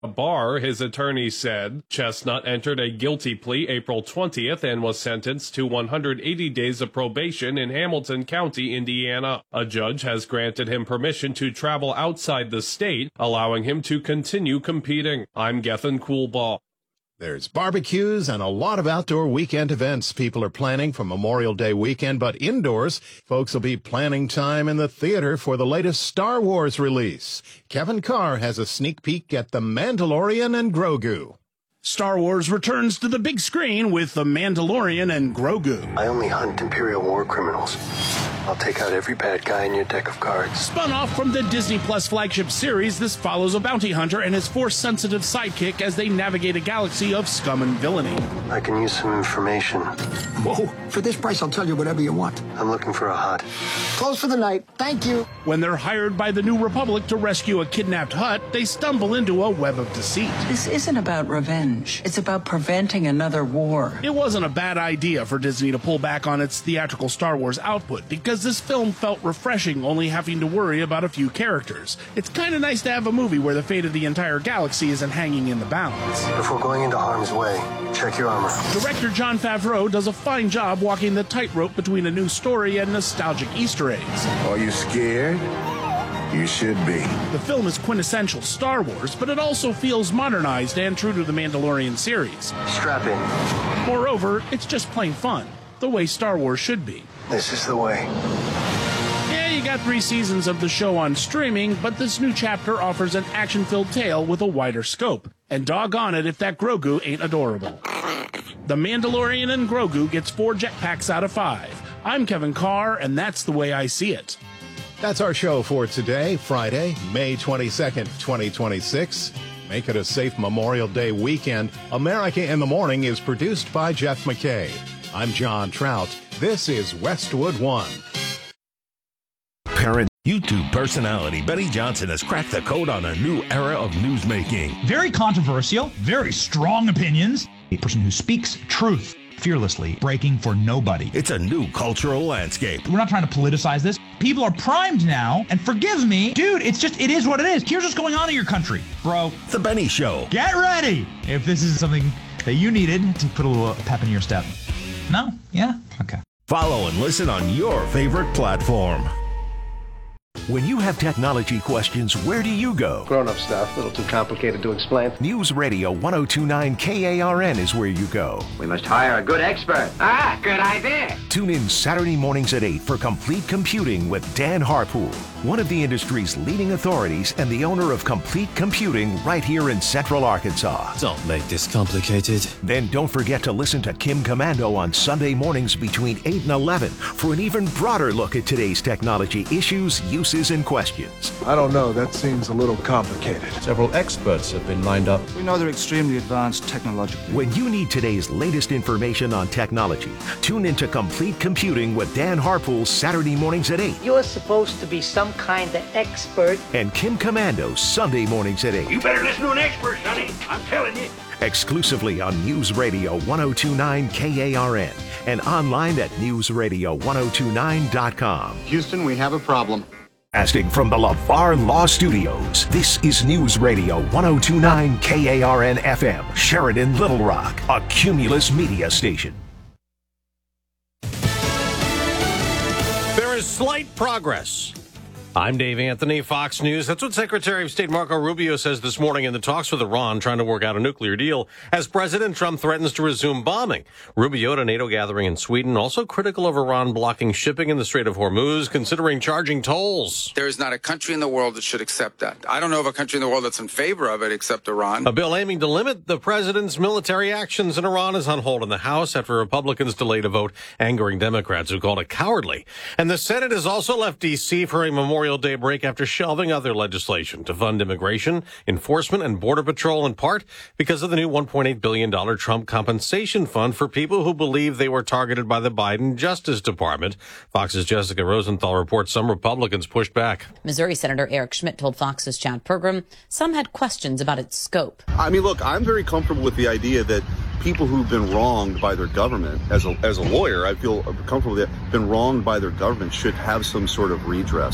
Barr, his attorney said. Chestnut entered a guilty plea April 20th and was sentenced to 180 days of probation in Hamilton County, Indiana. A judge has granted him permission to travel outside the state, allowing him to continue competing. I'm Gethin Coolbaugh. There's barbecues and a lot of outdoor weekend events people are planning for Memorial Day weekend, but indoors, folks will be planning time in the theater for the latest Star Wars release. Kevin Carr has a sneak peek at The Mandalorian and Grogu. Star Wars returns to the big screen with The Mandalorian and Grogu. I only hunt Imperial war criminals. I'll take out every bad guy in your deck of cards. Spun off from the Disney Plus flagship series, this follows a bounty hunter and his Force-sensitive sidekick as they navigate a galaxy of scum and villainy. I can use some information. Whoa, for this price, I'll tell you whatever you want. I'm looking for a hut. Close for the night. Thank you. When they're hired by the New Republic to rescue a kidnapped Hutt, they stumble into a web of deceit. This isn't about revenge. It's about preventing another war. It wasn't a bad idea for Disney to pull back on its theatrical Star Wars output, because this film felt refreshing only having to worry about a few characters. It's kind of nice to have a movie where the fate of the entire galaxy isn't hanging in the balance. Before going into harm's way, check your armor. Director Jon Favreau does a fine job walking the tightrope between a new story and nostalgic Easter eggs. Are you scared? You should be. The film is quintessential Star Wars, but it also feels modernized and true to the Mandalorian series. Strap in. Moreover, it's just plain fun, the way Star Wars should be. This is the way. Yeah, you got 3 seasons of the show on streaming, but this new chapter offers an action-filled tale with a wider scope. And doggone it if that Grogu ain't adorable. The Mandalorian and Grogu gets 4 jetpacks out of 5. I'm Kevin Carr, and that's the way I see it. That's our show for today, Friday, May 22nd, 2026. Make it a safe Memorial Day weekend. America in the Morning is produced by Jeff McKay. I'm John Trout. This is Westwood One. Parent YouTube personality Betty Johnson has cracked the code on a new era of newsmaking. Very controversial, very strong opinions. A person who speaks truth fearlessly, breaking for nobody. It's a new cultural landscape. We're not trying to politicize this. People are primed now, and forgive me, dude, it is what it is. Here's what's going on in your country, bro. The Benny Show. Get ready if this is something that you needed to put a little pep in your step. No? Yeah? Okay. Follow and listen on your favorite platform. When you have technology questions, where do you go? Grown-up stuff, a little too complicated to explain. News Radio 1029 KARN is where you go. We must hire a good expert. Ah, good idea. Tune in Saturday mornings at 8 for Complete Computing with Dan Harpool, one of the industry's leading authorities and the owner of Complete Computing right here in Central Arkansas. Don't make this complicated. Then don't forget to listen to Kim Commando on Sunday mornings between 8 and 11 for an even broader look at today's technology issues, uses, and questions. I don't know, that seems a little complicated. Several experts have been lined up. We know they're extremely advanced technologically. When you need today's latest information on technology, tune into Complete Computing with Dan Harpool Saturday mornings at 8. You're supposed to be some kind of expert. And Kim Commando Sunday mornings at 8. You better listen to an expert, Sonny. I'm telling you. Exclusively on News Radio 1029 KARN and online at newsradio1029.com. Houston, we have a problem. Casting from the LeVar Law Studios, this is News Radio 1029 KARN FM, Sheridan, Little Rock, a Cumulus media station. There is slight progress. I'm Dave Anthony, Fox News. That's what Secretary of State Marco Rubio says this morning in the talks with Iran trying to work out a nuclear deal as President Trump threatens to resume bombing. Rubio at a NATO gathering in Sweden, also critical of Iran blocking shipping in the Strait of Hormuz, considering charging tolls. There is not a country in the world that should accept that. I don't know of a country in the world that's in favor of it except Iran. A bill aiming to limit the president's military actions in Iran is on hold in the House after Republicans delayed a vote, angering Democrats who called it cowardly. And the Senate has also left D.C. for a Memorial Day break after shelving other legislation to fund immigration, enforcement, and Border Patrol, in part because of the new $1.8 billion Trump compensation fund for people who believe they were targeted by the Biden Justice Department. Fox's Jessica Rosenthal reports some Republicans pushed back. Missouri Senator Eric Schmidt told Fox's Chad Pergram some had questions about its scope. I mean, look, I'm very comfortable with the idea that people who've been wronged by their government, as a lawyer, I feel comfortable that been wronged by their government should have some sort of redress.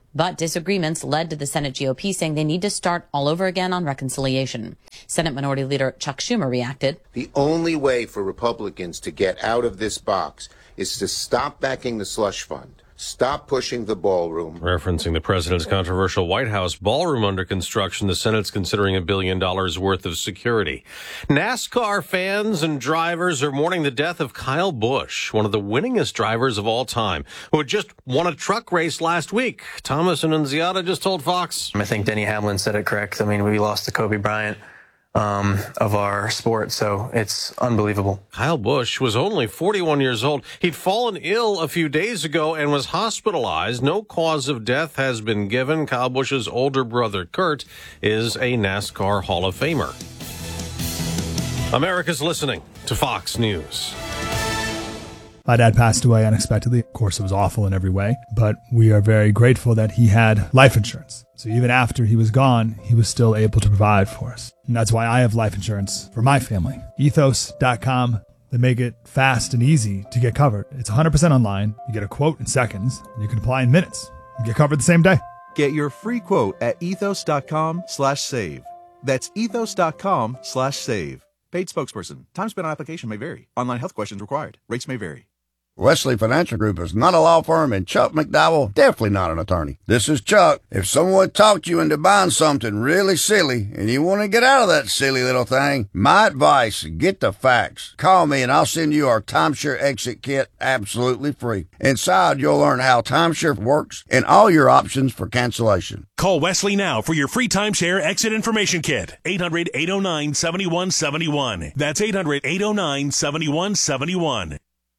But disagreements led to the Senate GOP saying they need to start all over again on reconciliation. Senate Minority Leader Chuck Schumer reacted. The only way for Republicans to get out of this box is to stop backing the slush fund. Stop pushing the ballroom. Referencing the president's controversial White House ballroom under construction, the Senate's considering $1 billion worth of security. NASCAR fans and drivers are mourning the death of Kyle Busch, one of the winningest drivers of all time, who had just won a truck race last week. Thomas and Annunziata just told Fox. I think Denny Hamlin said it correct. I mean, we lost to Kobe Bryant of our sport, so it's unbelievable. Kyle Busch was only 41 years old. He'd fallen ill a few days ago and was hospitalized. No cause of death has been given. Kyle Busch's older brother, Kurt, is a NASCAR Hall of Famer. America's listening to Fox News. My dad passed away unexpectedly. Of course, it was awful in every way, but we are very grateful that he had life insurance. So even after he was gone, he was still able to provide for us. And that's why I have life insurance for my family. Ethos.com. They make it fast and easy to get covered. It's 100% online. You get a quote in seconds, and you can apply in minutes. You get covered the same day. Get your free quote at ethos.com/save. That's ethos.com/save. Paid spokesperson. Time spent on application may vary. Online health questions required. Rates may vary. Wesley Financial Group is not a law firm, and Chuck McDowell definitely not an attorney. This is Chuck. If someone talked you into buying something really silly and you want to get out of that silly little thing, my advice, get the facts. Call me and I'll send you our timeshare exit kit absolutely free. Inside, you'll learn how timeshare works and all your options for cancellation. Call Wesley now for your free timeshare exit information kit. 800-809-7171. That's 800-809-7171.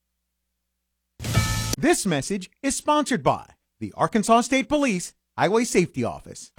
This message is sponsored by the Arkansas State Police Highway Safety Office.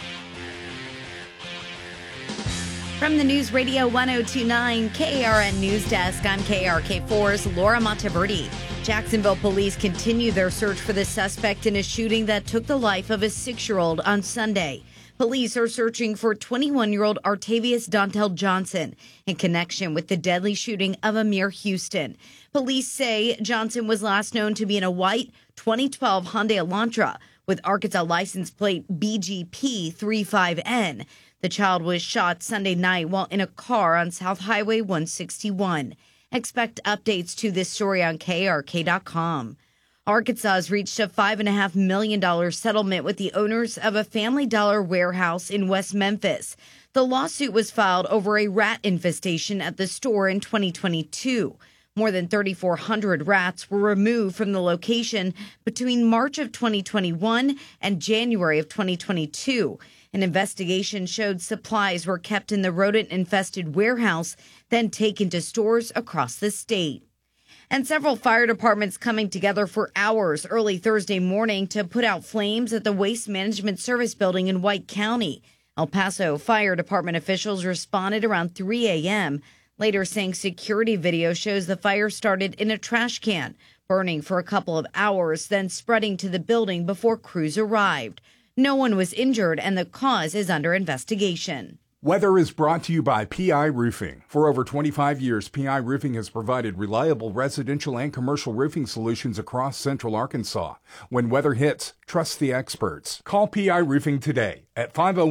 From the News Radio 1029 KARN News Desk, I'm KRK4's Laura Monteverdi. Jacksonville police continue their search for the suspect in a shooting that took the life of a 6-year-old on Sunday. Police are searching for 21-year-old Artavius Dontel Johnson in connection with the deadly shooting of Amir Houston. Police say Johnson was last known to be in a white 2012 Hyundai Elantra with Arkansas license plate BGP35N. The child was shot Sunday night while in a car on South Highway 161. Expect updates to this story on KRK.com. Arkansas has reached a $5.5 million settlement with the owners of a Family Dollar warehouse in West Memphis. The lawsuit was filed over a rat infestation at the store in 2022. More than 3,400 rats were removed from the location between March of 2021 and January of 2022. An investigation showed supplies were kept in the rodent-infested warehouse, then taken to stores across the state. And several fire departments coming together for hours early Thursday morning to put out flames at the Waste Management Service building in White County. El Paso Fire Department officials responded around 3 a.m., later saying security video shows the fire started in a trash can, burning for a couple of hours, then spreading to the building before crews arrived. No one was injured, and the cause is under investigation. Weather is brought to you by PI Roofing. For over 25 years, PI Roofing has provided reliable residential and commercial roofing solutions across central Arkansas. When weather hits, trust the experts. Call PI Roofing today at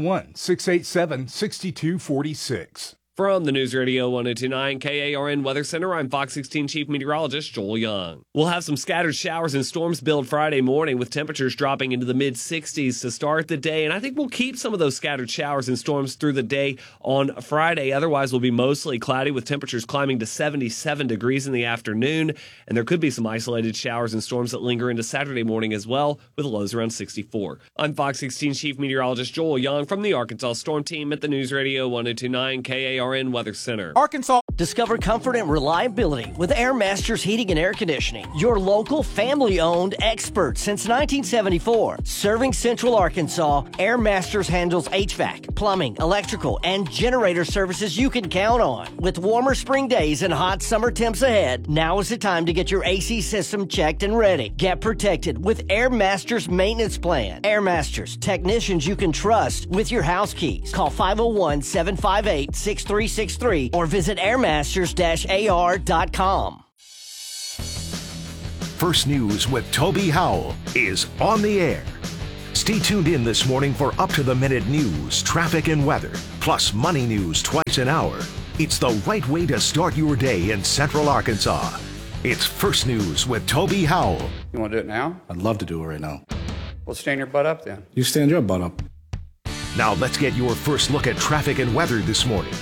501-687-6246. From the News Radio 1029 KARN Weather Center, I'm Fox 16 Chief Meteorologist Joel Young. We'll have some scattered showers and storms build Friday morning with temperatures dropping into the mid-60s to start the day. And I think we'll keep some of those scattered showers and storms through the day on Friday. Otherwise, we'll be mostly cloudy with temperatures climbing to 77 degrees in the afternoon. And there could be some isolated showers and storms that linger into Saturday morning as well, with lows around 64. I'm Fox 16 Chief Meteorologist Joel Young from the Arkansas Storm Team at the News Radio 1029 KARN Weather Center. Arkansas. Discover comfort and reliability with Air Masters Heating and Air Conditioning. Your local, family-owned expert since 1974. Serving Central Arkansas, Air Masters handles HVAC, plumbing, electrical, and generator services you can count on. With warmer spring days and hot summer temps ahead, now is the time to get your AC system checked and ready. Get protected with Air Masters Maintenance Plan. Air Masters, technicians you can trust with your house keys. Call 501-758-6363 or visit airmasters-ar.com. First News with Toby Howell is on the air. Stay tuned in this morning for up-to-the-minute news, traffic, and weather, plus money news twice an hour. It's the right way to start your day in Central Arkansas. It's First News with Toby Howell. You want to do it now? I'd love to do it right now. Well, stand your butt up then. You stand your butt up. Now let's get your first look at traffic and weather this morning.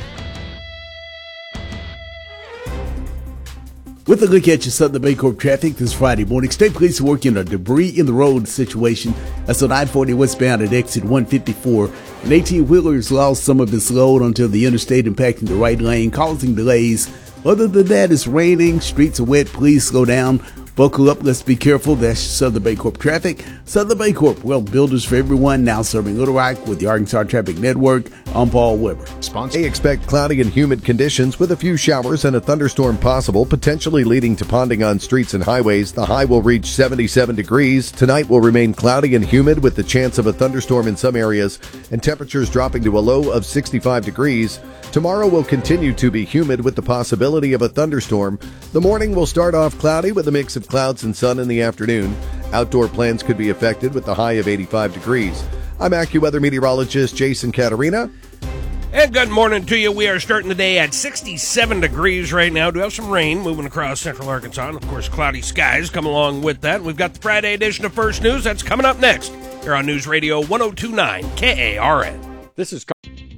With a look at your Southern Baycorp traffic this Friday morning, State Police are working on debris in the road situation. That's on I-40 westbound at exit 154. An 18-wheeler lost some of its load onto the interstate, impacting the right lane, causing delays. Other than that, it's raining, streets are wet. Please slow down. Buckle up, let's be careful. That's Southern Baycorp traffic. Southern Baycorp, well, builders for everyone, now serving Little Rock with the Arkansas Traffic Network. I'm Paul Weber. They expect cloudy and humid conditions with a few showers and a thunderstorm possible, potentially leading to ponding on streets and highways. The high will reach 77 degrees. Tonight will remain cloudy and humid with the chance of a thunderstorm in some areas, and temperatures dropping to a low of 65 degrees. Tomorrow will continue to be humid with the possibility of a thunderstorm. The morning will start off cloudy with a mix of clouds and sun in the afternoon. Outdoor plans could be affected with the high of 85 degrees. I'm AccuWeather meteorologist Jason Caterina. And good morning to you. We are starting the day at 67 degrees right now. Do have some rain moving across central Arkansas. And, of course, cloudy skies come along with that. We've got the Friday edition of First News. That's coming up next here on News Radio 102.9 KARN. This is...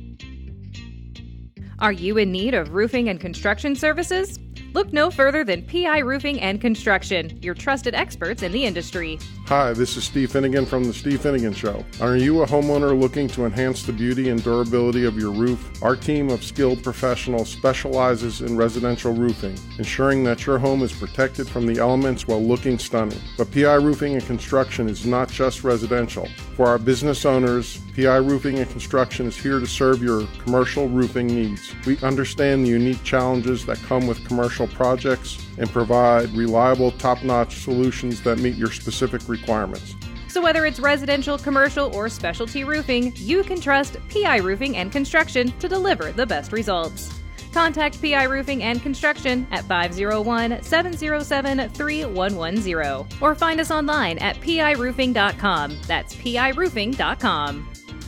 Are you in need of roofing and construction services? Look no further than PI Roofing and Construction, your trusted experts in the industry. Hi, this is Steve Finnegan from The Steve Finnegan Show. Are you a homeowner looking to enhance the beauty and durability of your roof? Our team of skilled professionals specializes in residential roofing, ensuring that your home is protected from the elements while looking stunning. But PI Roofing and Construction is not just residential. For our business owners, PI Roofing and Construction is here to serve your commercial roofing needs. We understand the unique challenges that come with commercial projects and provide reliable, top-notch solutions that meet your specific requirements. So whether it's residential, commercial, or specialty roofing, you can trust PI Roofing and Construction to deliver the best results. Contact PI Roofing and Construction at 501-707-3110 or find us online at piroofing.com. That's piroofing.com.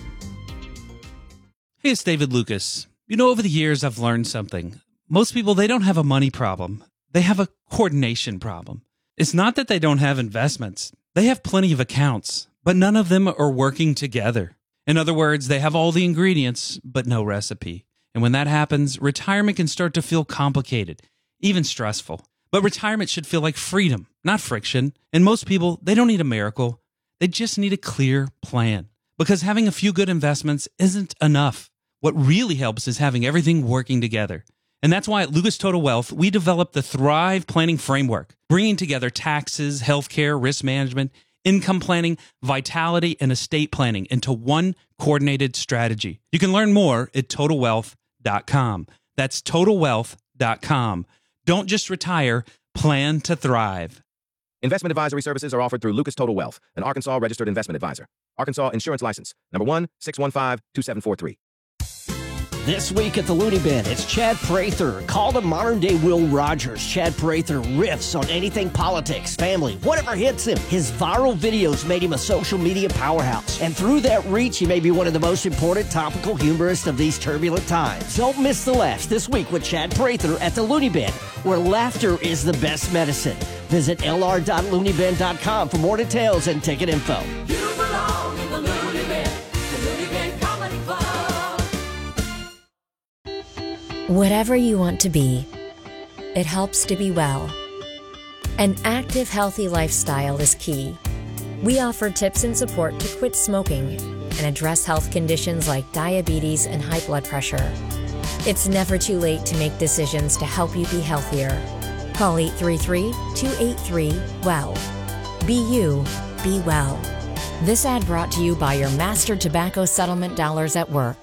Hey, it's David Lucas. You know, over the years, I've learned something. Most people, they don't have a money problem. They have a coordination problem. It's not that they don't have investments. They have plenty of accounts, but none of them are working together. In other words, they have all the ingredients, but no recipe. And when that happens, retirement can start to feel complicated, even stressful. But retirement should feel like freedom, not friction. And most people, they don't need a miracle. They just need a clear plan. Because having a few good investments isn't enough. What really helps is having everything working together. And that's why at Lucas Total Wealth, we developed the Thrive Planning Framework, bringing together taxes, healthcare, risk management, income planning, vitality, and estate planning into one coordinated strategy. You can learn more at TotalWealth.com. That's TotalWealth.com. Don't just retire, plan to thrive. Investment advisory services are offered through Lucas Total Wealth, an Arkansas registered investment advisor. Arkansas Insurance License, number 1-615-2743. This week at the Looney Bin, it's Chad Prather. Called a modern-day Will Rogers, Chad Prather riffs on anything politics, family, whatever hits him. His viral videos made him a social media powerhouse. And through that reach, he may be one of the most important topical humorists of these turbulent times. Don't miss the laughs this week with Chad Prather at the Looney Bin, where laughter is the best medicine. Visit lr.looneybin.com for more details and ticket info. You belong in the Looney Bin, the Looney Bin Comedy Club. Whatever you want to be, it helps to be well. An active, healthy lifestyle is key. We offer tips and support to quit smoking and address health conditions like diabetes and high blood pressure. It's never too late to make decisions to help you be healthier. Call 833-283-WELL. Be you, be well. This ad brought to you by your Master Tobacco Settlement dollars at work.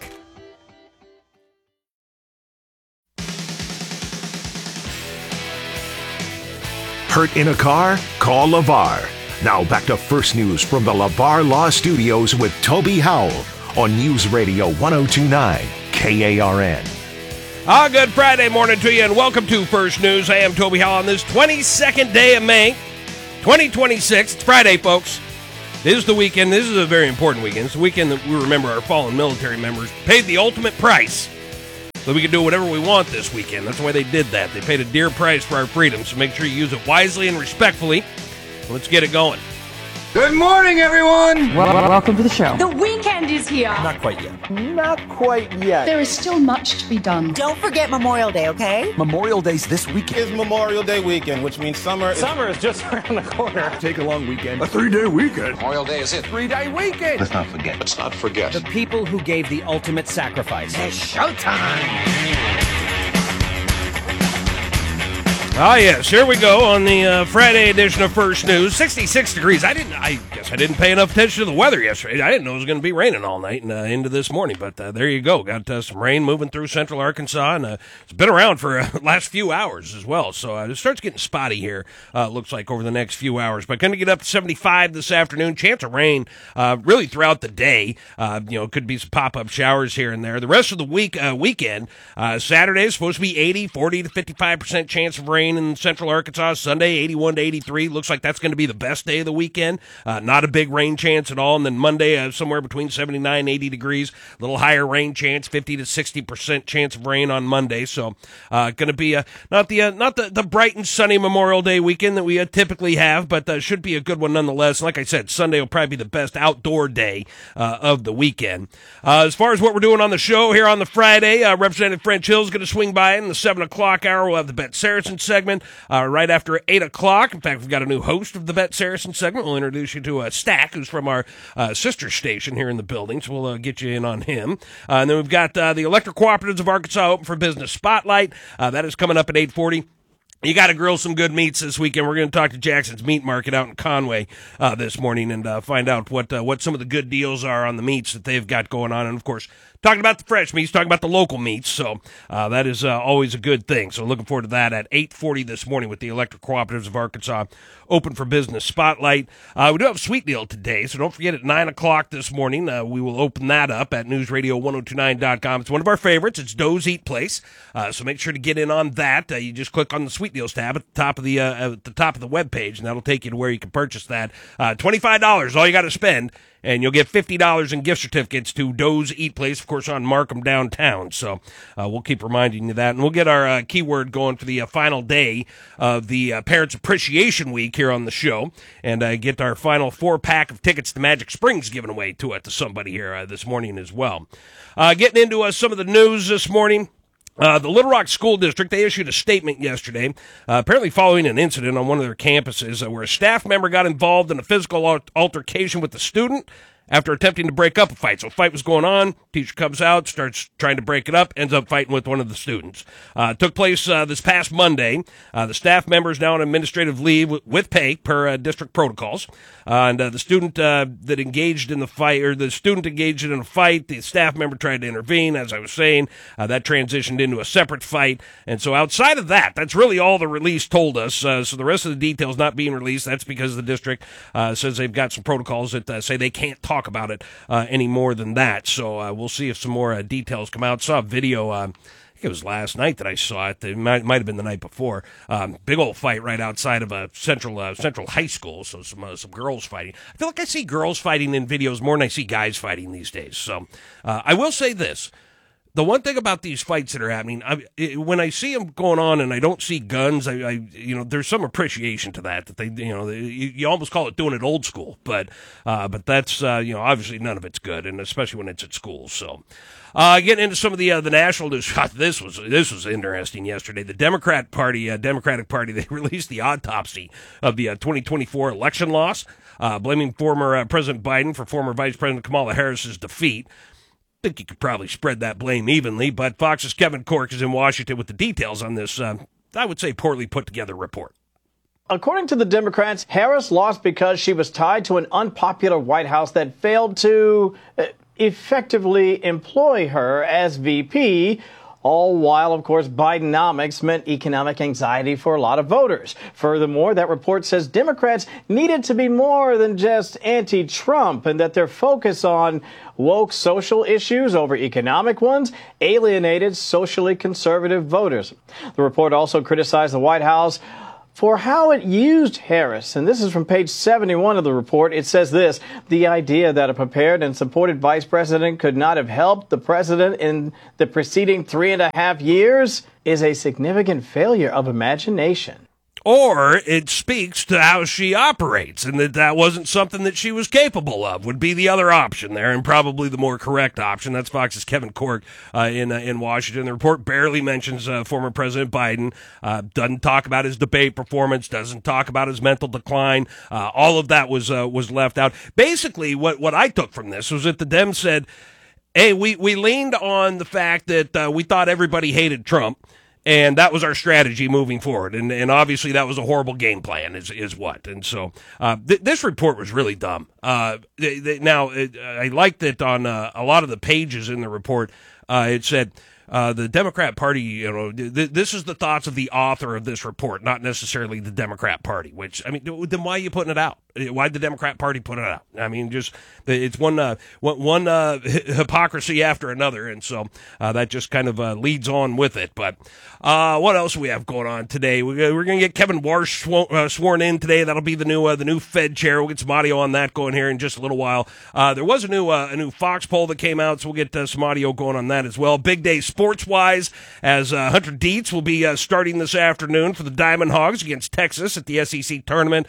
Hurt in a car? Call LeVar. Now back to First News from the LeVar Law Studios with Toby Howell on News Radio 102.9 KARN. Good Friday morning to you, and welcome to First News. I am Toby Howell on this 22nd day of May, 2026. It's Friday, folks. This is the weekend. This is a very important weekend. It's the weekend that we remember our fallen military members paid the ultimate price so we can do whatever we want this weekend. That's why they did that. They paid a dear price for our freedom, so make sure you use it wisely and respectfully. Let's get it going. Good morning, everyone! Welcome to the show. The weekend is here. Not quite yet. Not quite yet. There is still much to be done. Don't forget Memorial Day, okay? Memorial Day's this weekend. It's Memorial Day weekend, which means summer is just around the corner. Take a long weekend. A 3-day weekend. Memorial Day is it. 3-day weekend. Let's not forget. The people who gave the ultimate sacrifice. It's showtime! Ah, yes, here we go on the Friday edition of First News. 66 degrees. I guess I didn't pay enough attention to the weather yesterday. I didn't know it was going to be raining all night and into this morning, but there you go. Got some rain moving through central Arkansas, and it's been around for the last few hours as well. So it starts getting spotty here, looks like, over the next few hours. But going to get up to 75 this afternoon. Chance of rain really throughout the day. Could be some pop-up showers here and there. The rest of the weekend, Saturday is supposed to be 80, 40 to 55% chance of rain in central Arkansas. Sunday, 81 to 83. Looks like that's going to be the best day of the weekend. Not a big rain chance at all. And then Monday, somewhere between 79 and 80 degrees. A little higher rain chance, 50 to 60% chance of rain on Monday. So going to be not the bright and sunny Memorial Day weekend that we typically have, but should be a good one nonetheless. And like I said, Sunday will probably be the best outdoor day of the weekend. As far as what we're doing on the show here on the Friday, Representative French Hill is going to swing by in the 7 o'clock hour. We'll have the Bet Saracen segment right after 8 o'clock. In fact, we've got a new host of the Bet Saracen segment. We'll introduce you to Stack, who's from our sister station here in the building, so we'll get you in on him. And then we've got the Electric Cooperatives of Arkansas Open for Business Spotlight. That is coming up at 8:40. You got to grill some good meats this weekend. We're going to talk to Jackson's Meat Market out in Conway this morning and find out what some of the good deals are on the meats that they've got going on. And, of course, talking about the fresh meats, talking about the local meats. So that is always a good thing. So looking forward to that at 8:40 this morning with the Electric Cooperatives of Arkansas Open for Business Spotlight. We do have a sweet deal today, so don't forget at 9 o'clock this morning, we will open that up at newsradio1029.com. It's one of our favorites. It's Doe's Eat Place. So make sure to get in on that. You just click on the sweet deals tab at the top of the webpage, and that'll take you to where you can purchase that. $25, all you got to spend. And you'll get $50 in gift certificates to Doe's Eat Place, of course, on Markham downtown. So we'll keep reminding you that. And we'll get our keyword going for the final day of the Parents Appreciation Week here on the show. And get our final 4-pack of tickets to Magic Springs given away to somebody here this morning as well. Getting into some of the news this morning. The Little Rock School District, they issued a statement yesterday, apparently following an incident on one of their campuses where a staff member got involved in a physical altercation with the student after attempting to break up a fight. So a fight was going on, teacher comes out, starts trying to break it up, ends up fighting with one of the students. Took place this past Monday. The staff member is now on administrative leave with pay per district protocols. And the student that engaged in the fight, or the student engaged in a fight, the staff member tried to intervene, as I was saying. That transitioned into a separate fight. And so outside of that, that's really all the release told us. So the rest of the details not being released, that's because the district says they've got some protocols that say they can't talk about it any more than that. So we'll see if some more details come out. Saw a video, I think it was last night that I saw it. It might have been the night before. Big old fight right outside of a central high school. So some girls fighting. I feel like I see girls fighting in videos more than I see guys fighting these days. So I will say this. The one thing about these fights that are happening, when I see them going on and I don't see guns, there's some appreciation to that they, you almost call it doing it old school, but that's, obviously none of it's good, and especially when it's at school. So, getting into some of the national news, this was interesting yesterday. The Democratic Party, they released the autopsy of the 2024 election loss, blaming former President Biden for former Vice President Kamala Harris's defeat. I think you could probably spread that blame evenly, but Fox's Kevin Cork is in Washington with the details on this, I would say, poorly put together report. According to the Democrats, Harris lost because she was tied to an unpopular White House that failed to effectively employ her as VP, all while, of course, Bidenomics meant economic anxiety for a lot of voters. Furthermore, that report says Democrats needed to be more than just anti-Trump, and that their focus on woke social issues over economic ones alienated socially conservative voters. The report also criticized the White House for how it used Harris. And this is from page 71 of the report. It says this: the idea that a prepared and supported vice president could not have helped the president in the preceding 3.5 years is a significant failure of imagination. Or it speaks to how she operates, and that wasn't something that she was capable of, would be the other option there, and probably the more correct option. That's Fox's Kevin Cork in Washington. The report barely mentions former President Biden, doesn't talk about his debate performance, doesn't talk about his mental decline. All of that was left out. Basically, what I took from this was that the Dems said, hey, we leaned on the fact that we thought everybody hated Trump, and that was our strategy moving forward. And obviously that was a horrible game plan is what. And so this report was really dumb. I liked that on a lot of the pages in the report, it said, the Democrat Party, this is the thoughts of the author of this report, not necessarily the Democrat Party, which, I mean, then why are you putting it out? Why'd the Democrat Party put it out? I mean, just it's one hypocrisy after another, and so that just kind of leads on with it. But what else do we have going on today? We're going to get Kevin Warsh sworn in today. That'll be the new Fed chair. We'll get some audio on that going here in just a little while. There was a new Fox poll that came out, so we'll get some audio going on that as well. Big day sports-wise, as Hunter Dietz will be starting this afternoon for the Diamond Hogs against Texas at the SEC tournament.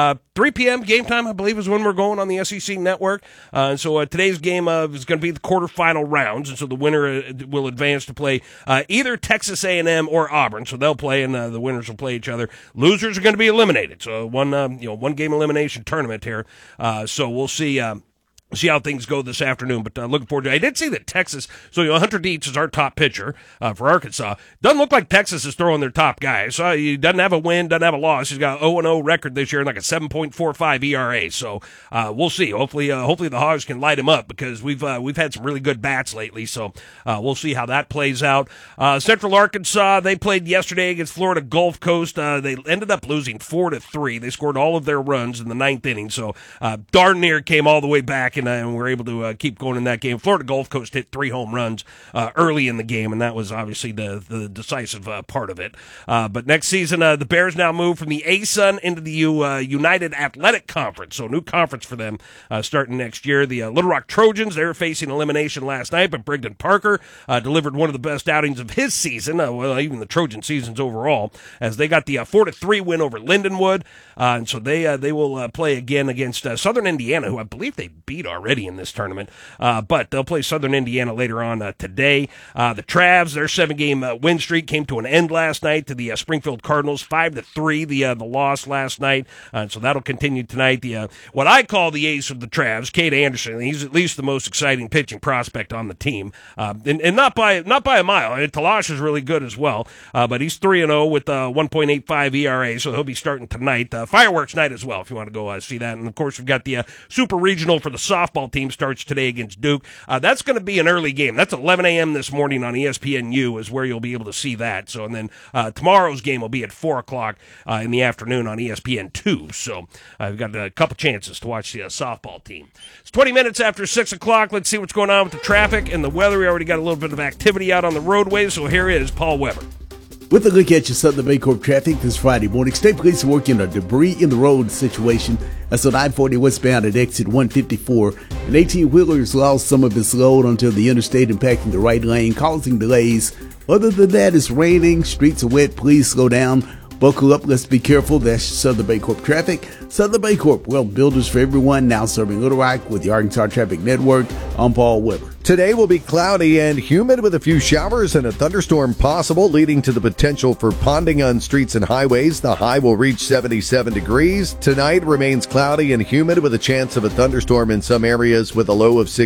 3 p.m. game time, I believe, is when we're going on the SEC network. And so today's game is going to be the quarterfinal rounds, and so the winner will advance to play either Texas A&M or Auburn. So they'll play, and the winners will play each other. Losers are going to be eliminated. So one game elimination tournament here. So we'll see how things go this afternoon, but looking forward to it. I did see that Texas, Hunter Dietz is our top pitcher for Arkansas. Doesn't look like Texas is throwing their top guy. So he doesn't have a win, doesn't have a loss. He's got an 0-0 record this year and like a 7.45 ERA. So we'll see. Hopefully the Hogs can light him up because we've had some really good bats lately. So we'll see how that plays out. Central Arkansas, they played yesterday against Florida Gulf Coast. They ended up losing 4-3. They scored all of their runs in the 9th inning. So darn near came all the way back and we're able to keep going in that game. Florida Gulf Coast hit 3 home runs early in the game, and that was obviously the decisive part of it. But next season, the Bears now move from the ASUN into the United Athletic Conference, so new conference for them starting next year. The Little Rock Trojans, they were facing elimination last night, but Brigden Parker delivered one of the best outings of his season, even the Trojan seasons overall, as they got the 4-3 win over Lindenwood, and so they will play again against Southern Indiana, who I believe they beat already in this tournament, but they'll play Southern Indiana later on today. The Travs, their 7-game win streak came to an end last night to the Springfield Cardinals, 5-3, the loss last night, so that'll continue tonight. What I call the ace of the Travs, Cade Anderson, he's at least the most exciting pitching prospect on the team, and not by a mile. I mean, Talash is really good as well, but he's 3-0 with 1.85 ERA, so he'll be starting tonight. Fireworks night as well, if you want to go see that. And of course, we've got the Super Regional for the softball team starts today against Duke. That's going to be an early game. That's 11 a.m. this morning on ESPNU is where you'll be able to see that. So, and then tomorrow's game will be at 4 o'clock in the afternoon on ESPN2. So I've got a couple chances to watch the softball team. It's 20 minutes after 6 o'clock. Let's see what's going on with the traffic and the weather. We already got a little bit of activity out on the roadways, so here is Paul Weber. With a look at your Southern Baycorp traffic this Friday morning, state police are working on a debris in the road situation. That's on I-40 westbound at exit 154. An 18-wheeler has lost some of its load onto the interstate, impacting the right lane, causing delays. Other than that, it's raining, streets are wet. Please slow down. Buckle up, let's be careful. That's Southern Baycorp traffic. Southern Baycorp, well, builders for everyone, now serving Little Rock with the Arkansas Traffic Network. I'm Paul Weber. Today will be cloudy and humid with a few showers and a thunderstorm possible, leading to the potential for ponding on streets and highways. The high will reach 77 degrees. Tonight remains cloudy and humid with a chance of a thunderstorm in some areas with a low of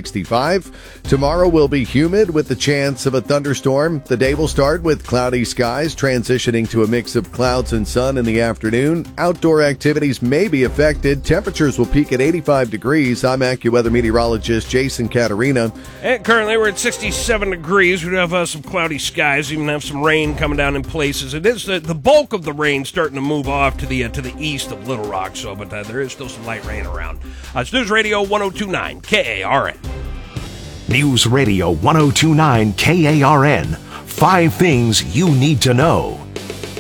65. Tomorrow will be humid with the chance of a thunderstorm. The day will start with cloudy skies, transitioning to a mix of clouds and sun in the afternoon. Outdoor activities may be affected. Temperatures will peak at 85 degrees. I'm AccuWeather meteorologist Jason Caterina. And currently we're at 67 degrees. We have some cloudy skies, even have some rain coming down in places. It is the bulk of the rain starting to move off to the east of Little Rock, so but there is still some light rain around. It's News Radio 102.9 KARN. News Radio 102.9 KARN. 5 things you need to know.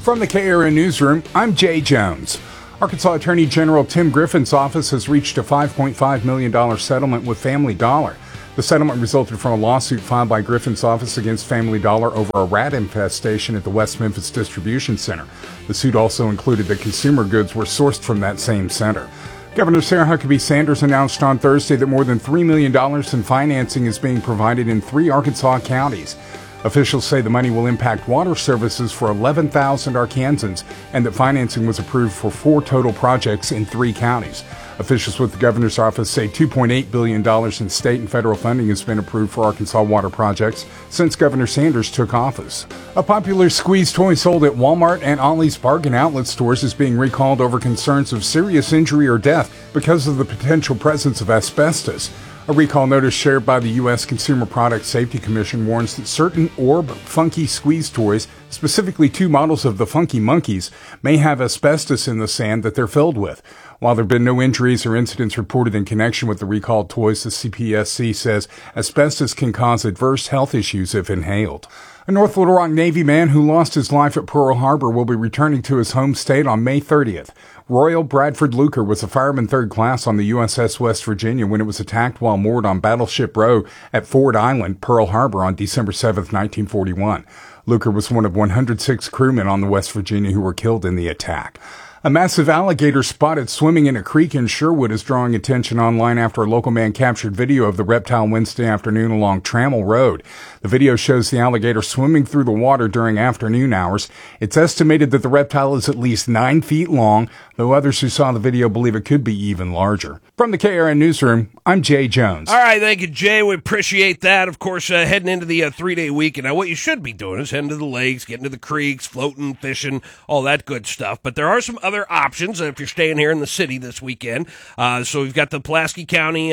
From the KRN Newsroom, I'm Jay Jones. Arkansas Attorney General Tim Griffin's office has reached a $5.5 million settlement with Family Dollar. The settlement resulted from a lawsuit filed by Griffin's office against Family Dollar over a rat infestation at the West Memphis Distribution Center. The suit also included that consumer goods were sourced from that same center. Governor Sarah Huckabee Sanders announced on Thursday that more than $3 million in financing is being provided in 3 Arkansas counties. Officials say the money will impact water services for 11,000 Arkansans and that financing was approved for 4 total projects in 3 counties. Officials with the governor's office say $2.8 billion in state and federal funding has been approved for Arkansas water projects since Governor Sanders took office. A popular squeeze toy sold at Walmart and Ollie's Bargain Outlet stores is being recalled over concerns of serious injury or death because of the potential presence of asbestos. A recall notice shared by the U.S. Consumer Product Safety Commission warns that certain Orb Funky squeeze toys, specifically 2 models of the Funky Monkeys, may have asbestos in the sand that they're filled with. While there have been no injuries or incidents reported in connection with the recalled toys, the CPSC says asbestos can cause adverse health issues if inhaled. A North Little Rock Navy man who lost his life at Pearl Harbor will be returning to his home state on May 30th. Royal Bradford Luker was a fireman 3rd class on the USS West Virginia when it was attacked while moored on Battleship Row at Ford Island, Pearl Harbor on December 7, 1941. Luker was one of 106 crewmen on the West Virginia who were killed in the attack. A massive alligator spotted swimming in a creek in Sherwood is drawing attention online after a local man captured video of the reptile Wednesday afternoon along Trammell Road. The video shows the alligator swimming through the water during afternoon hours. It's estimated that the reptile is at least 9 feet long, though others who saw the video believe it could be even larger. From the KRN Newsroom, I'm Jay Jones. All right, thank you, Jay. We appreciate that. Of course, heading into the 3-day weekend. Now, what you should be doing is heading to the lakes, getting to the creeks, floating, fishing, all that good stuff. But there are some other options if you're staying here in the city this weekend. So we've got the Pulaski County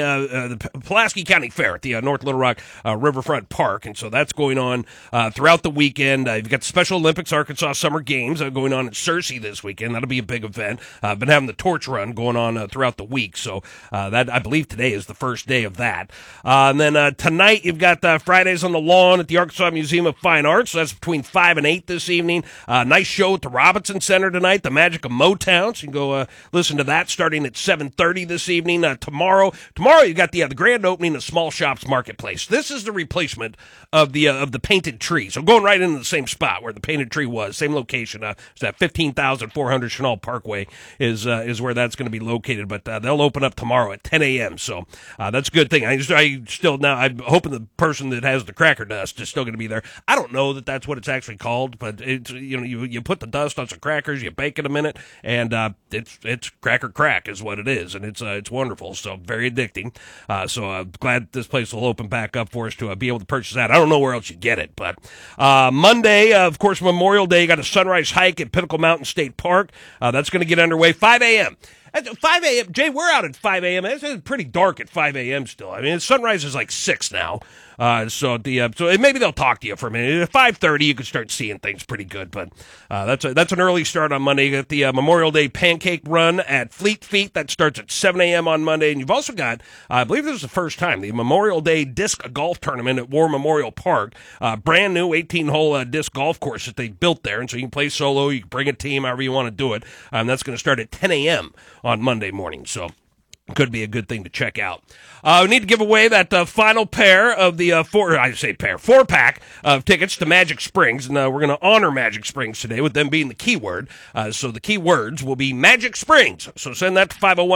Fair at the North Little Rock Riverfront Park, and so that's going on throughout the weekend. You've got the Special Olympics Arkansas Summer Games going on at Searcy this weekend. That'll be a big event. Been having the torch run going on throughout the week, so that I believe today is the first day of that. And then tonight you've got Fridays on the Lawn at the Arkansas Museum of Fine Arts. So that's between 5 and 8 this evening. Nice show at the Robinson Center tonight, The Magic of Motown. So you can go listen to that starting at 7:30 this evening. Tomorrow you got the grand opening of Small Shops Marketplace. This is the replacement of the Painted Tree. So going right into the same spot where the Painted Tree was, same location. It's at 15,400 Chenal Parkway is where that's going to be located. But they'll open up tomorrow at 10 a.m. So that's a good thing. I'm hoping the person that has the cracker dust is still going to be there. I don't know that that's what it's actually called, but it's you put the dust on some crackers, you bake it a minute, and it's cracker crack is what it is, and it's wonderful. So very addicting. So I'm glad this place will open back up for us to be able to purchase that. I don't know where else you get it, but Monday, of course, Memorial Day, you got a sunrise hike at Pinnacle Mountain State Park. That's going to get underway 5 a.m. At 5 a.m., Jay, we're out at 5 a.m. It's pretty dark at 5 a.m. still. I mean, sunrise is like 6 now. So maybe they'll talk to you for a minute. At 5:30, you can start seeing things pretty good. But that's an early start on Monday. You got the Memorial Day Pancake Run at Fleet Feet. That starts at 7 a.m. on Monday. And you've also got, I believe this is the first time, the Memorial Day Disc Golf Tournament at War Memorial Park. Brand new 18-hole disc golf course that they built there. And so you can play solo, you can bring a team, however you want to do it. That's going to start at 10 a.m. on Monday morning. So could be a good thing to check out. We need to give away that final pair of the 4-pack of tickets to Magic Springs, and we're going to honor Magic Springs today with them being the keyword. So the keywords will be Magic Springs. So send that to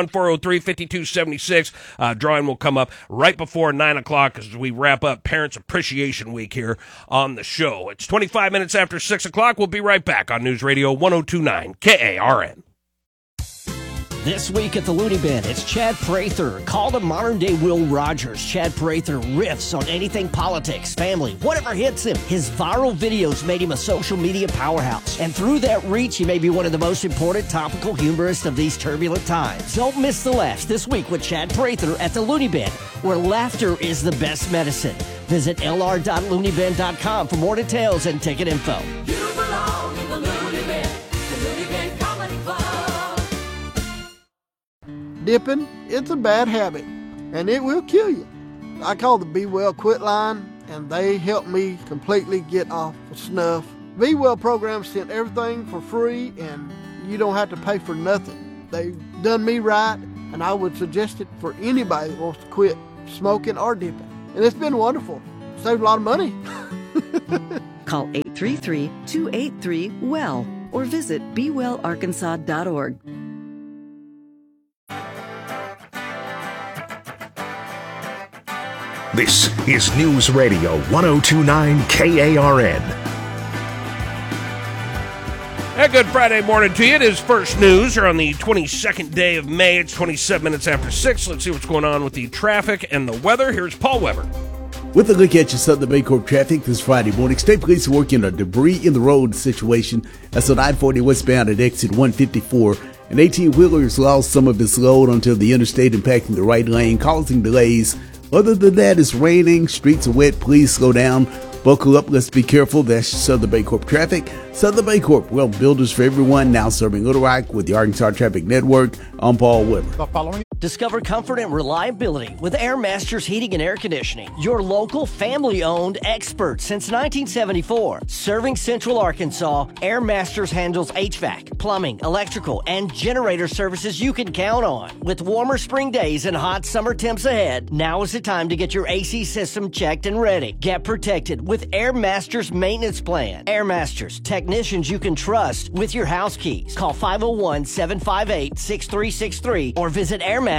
501-403-5276. Drawing will come up right before 9 o'clock as we wrap up Parents Appreciation Week here on the show. It's 25 minutes after 6 o'clock. We'll be right back on News Radio 102.9 KARN. This week at the Looney Bin, it's Chad Prather, called a modern-day Will Rogers. Chad Prather riffs on anything politics, family, whatever hits him. His viral videos made him a social media powerhouse. And through that reach, he may be one of the most important topical humorists of these turbulent times. Don't miss the laughs this week with Chad Prather at the Looney Bin, where laughter is the best medicine. Visit lr.looneybin.com for more details and ticket info. You belong in the Looney Bin, the Looney Bin Comedy Club. Dipping, it's a bad habit, and it will kill you. I call the Be Well Quit line, and they help me completely get off of snuff Be Well program sent everything for free, and you don't have to pay for nothing. They've done me right, and I would suggest it for anybody that wants to quit smoking or dipping. And it's been wonderful. Saved a lot of money. Call 833-283-WELL or visit BeWellArkansas.org. This is News Radio 1029 KARN. A good Friday morning to you. It is First News here on the 22nd day of May. It's 27 minutes after 6. Let's see what's going on with the traffic and the weather. Here's Paul Weber. With a look at your Southern Baycorp traffic this Friday morning, state police are working on a debris in the road situation. That's on I-40 westbound at exit 154. An 18-wheeler lost some of its load onto the interstate, impacting the right lane, causing delays. Other than that, it's raining, streets are wet, please slow down. Buckle up, let's be careful. That's Southern Baycorp traffic. Southern Baycorp, well, builders for everyone, now serving Little Rock with the Arkansas Traffic Network. I'm Paul Weber. Discover comfort and reliability with Air Masters Heating and Air Conditioning. Your local family-owned expert since 1974. Serving Central Arkansas, Air Masters handles HVAC, plumbing, electrical, and generator services you can count on. With warmer spring days and hot summer temps ahead, now is the time to get your AC system checked and ready. Get protected with Air Masters Maintenance Plan. Air Masters, technicians you can trust with your house keys. Call 501-758-6363 or visit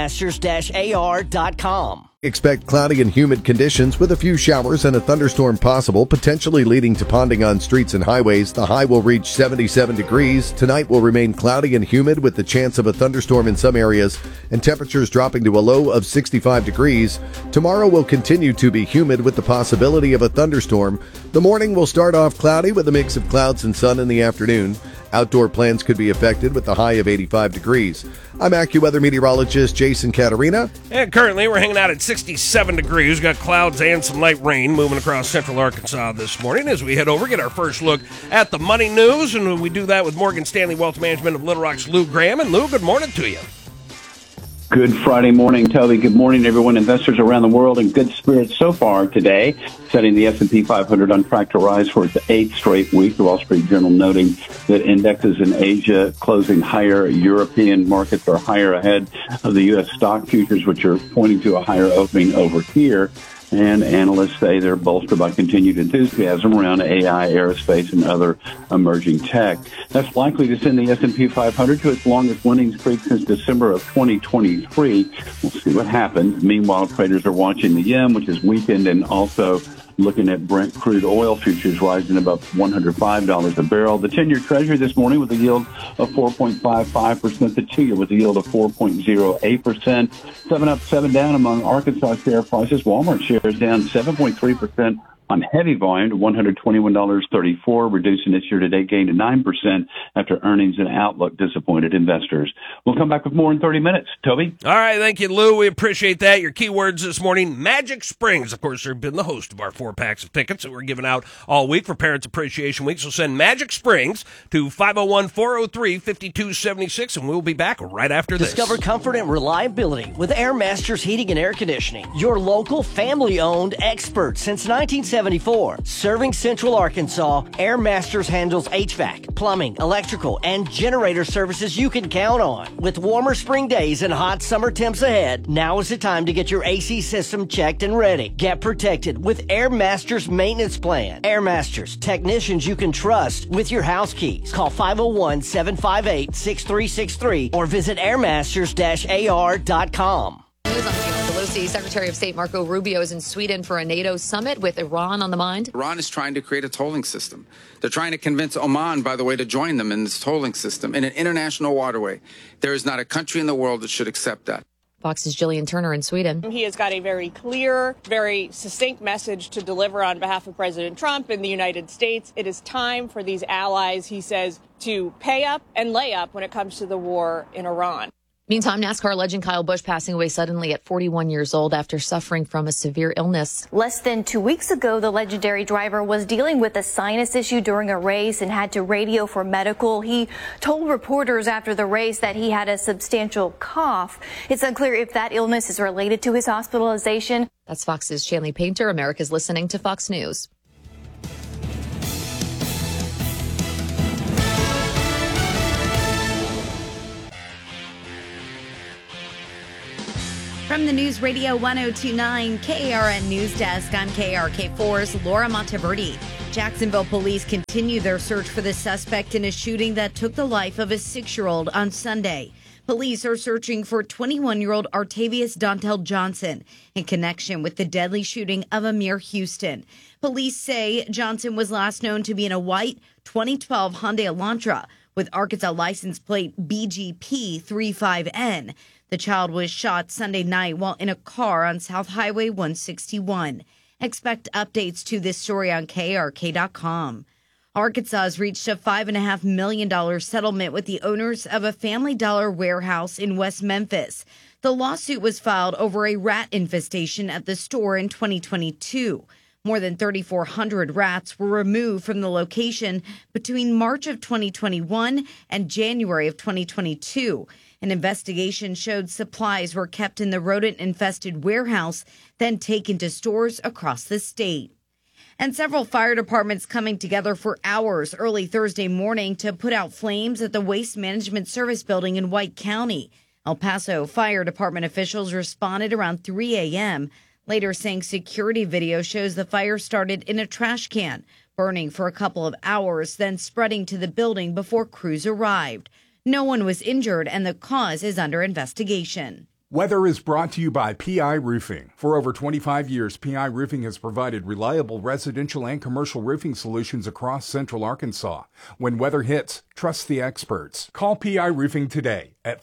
airmasters-ar.com. Expect cloudy and humid conditions with a few showers and a thunderstorm possible, potentially leading to ponding on streets and highways. The high will reach 77 degrees. Tonight will remain cloudy and humid with the chance of a thunderstorm in some areas and temperatures dropping to a low of 65 degrees. Tomorrow will continue to be humid with the possibility of a thunderstorm. The morning will start off cloudy with a mix of clouds and sun in the afternoon. Outdoor plans could be affected with a high of 85 degrees. I'm AccuWeather meteorologist Jason Caterina. And currently we're hanging out at 67 degrees. We've got clouds and some light rain moving across central Arkansas this morning. As we head over, get our first look at the money news. And we do that with Morgan Stanley Wealth Management of Little Rock's Lou Graham. And Lou, good morning to you. Good Friday morning, Toby. Good morning, everyone. Investors around the world in good spirits so far today, setting the S&P 500 on track to rise for its 8th straight week. The Wall Street Journal noting that indexes in Asia closing higher. European markets are higher ahead of the U.S. stock futures, which are pointing to a higher opening over here. And analysts say they're bolstered by continued enthusiasm around AI, aerospace, and other emerging tech. That's likely to send the S&P 500 to its longest winning streak since December of 2023. We'll see what happens. Meanwhile, traders are watching the yen, which has weakened, and also looking at Brent crude oil futures rising above $105 a barrel. The 10-year Treasury this morning with a yield of 4.55%. The 2-year with a yield of 4.08%. 7 up, 7 down among Arkansas share prices. Walmart shares down 7.3% on heavy volume to $121.34, reducing its year-to-date gain to 9% after earnings and outlook disappointed investors. We'll come back with more in 30 minutes. Toby? All right, thank you, Lou. We appreciate that. Your keywords this morning, Magic Springs. Of course, they've been the host of our 4 packs of tickets that we're giving out all week for Parents Appreciation Week. So send Magic Springs to 501-403-5276, and we'll be back right after this. Discover comfort and reliability with Air Masters Heating and Air Conditioning. Your local family-owned expert since 1974. Serving Central Arkansas, Air Masters handles HVAC, plumbing, electrical, and generator services you can count on. With warmer spring days and hot summer temps ahead, now is the time to get your AC system checked and ready. Get protected with Air Masters Maintenance Plan. Air Masters, technicians you can trust with your house keys. Call 501-758-6363 or visit airmasters-ar.com. Pelosi, Secretary of State Marco Rubio is in Sweden for a NATO summit with Iran on the mind. Iran is trying to create a tolling system. They're trying to convince Oman, by the way, to join them in this tolling system in an international waterway. There is not a country in the world that should accept that. Fox's Jillian Turner in Sweden. He has got a very clear, very succinct message to deliver on behalf of President Trump and the United States. It is time for these allies, he says, to pay up and lay up when it comes to the war in Iran. Meantime, NASCAR legend Kyle Busch passing away suddenly at 41 years old after suffering from a severe illness. Less than 2 weeks ago, the legendary driver was dealing with a sinus issue during a race and had to radio for medical. He told reporters after the race that he had a substantial cough. It's unclear if that illness is related to his hospitalization. That's Fox's Shanley Painter. America's listening to Fox News. From the News Radio 1029 KARN News Desk, I'm KRK4's Laura Monteverdi. Jacksonville police continue their search for the suspect in a shooting that took the life of a 6-year-old on Sunday. Police are searching for 21-year-old Artavius Dontel Johnson in connection with the deadly shooting of Amir Houston. Police say Johnson was last known to be in a white 2012 Hyundai Elantra with Arkansas license plate BGP35N. The child was shot Sunday night while in a car on South Highway 161. Expect updates to this story on KRK.com. Arkansas has reached a $5.5 million settlement with the owners of a Family Dollar warehouse in West Memphis. The lawsuit was filed over a rat infestation at the store in 2022. More than 3,400 rats were removed from the location between March of 2021 and January of 2022. An investigation showed supplies were kept in the rodent-infested warehouse, then taken to stores across the state. And several fire departments coming together for hours early Thursday morning to put out flames at the Waste Management Service building in White County. El Paso Fire Department officials responded around 3 a.m., later saying security video shows the fire started in a trash can, burning for a couple of hours, then spreading to the building before crews arrived. No one was injured, and the cause is under investigation. Weather is brought to you by PI Roofing. For over 25 years, PI Roofing has provided reliable residential and commercial roofing solutions across central Arkansas. When weather hits, trust the experts. Call PI Roofing today at